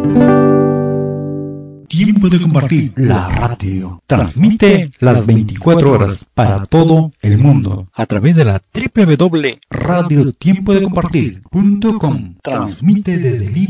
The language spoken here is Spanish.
Tiempo de compartir. La radio transmite las 24 horas para todo el mundo a través de la www.radiotiempodecompartir.com. Transmite desde Lima.